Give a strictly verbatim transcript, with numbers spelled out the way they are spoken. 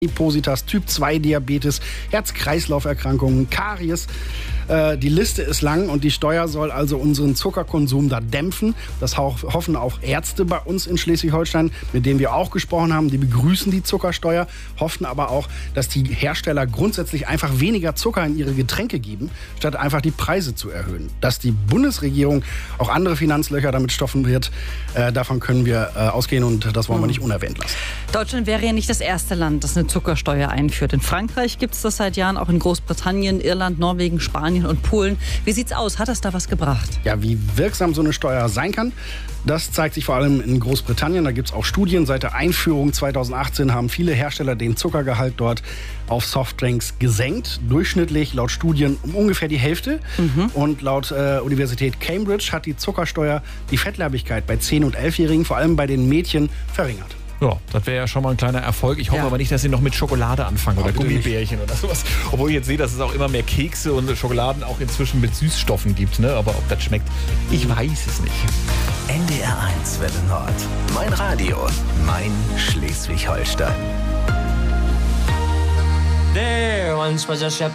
Adipositas, Typ zwei Diabetes, Herz-Kreislauf-Erkrankungen, Karies. Äh, die Liste ist lang und die Steuer soll also unseren Zuckerkonsum da dämpfen. Das hoffen auch Ärzte bei uns in Schleswig-Holstein, mit denen wir auch gesprochen haben. Die begrüßen die Zuckersteuer, hoffen aber auch, dass die Hersteller grundsätzlich einfach weniger Zucker in ihre Getränke geben, statt einfach die Preise zu erhöhen. Dass die Bundesregierung auch andere Finanzlöcher damit stopfen wird, äh, davon können wir äh, ausgehen und das wollen wir nicht unerwähnt lassen. Deutschland wäre ja nicht das erste Land, das eine Zuckersteuer einführt. In Frankreich gibt es das seit Jahren, auch in Großbritannien, Irland, Norwegen, Spanien und Polen. Wie sieht's aus? Hat das da was gebracht? Ja, wie wirksam so eine Steuer sein kann, das zeigt sich vor allem in Großbritannien. Da gibt es auch Studien. Seit der Einführung zweitausendachtzehn haben viele Hersteller den Zuckergehalt dort auf Softdrinks gesenkt. Durchschnittlich laut Studien um ungefähr die Hälfte. Mhm. Und laut äh, Universität Cambridge hat die Zuckersteuer die Fettleibigkeit bei zehn- und elfjährigen, vor allem bei den Mädchen, verringert. Ja, das wäre ja schon mal ein kleiner Erfolg. Ich hoffe ja. aber nicht, dass sie noch mit Schokolade anfangen oder Gummibärchen oder sowas. Obwohl ich jetzt sehe, dass es auch immer mehr Kekse und Schokoladen auch inzwischen mit Süßstoffen gibt. Ne? Aber ob das schmeckt, ich weiß es nicht. N D R eins Welle Nord. Mein Radio. Mein Schleswig-Holstein. There once was a shepherd.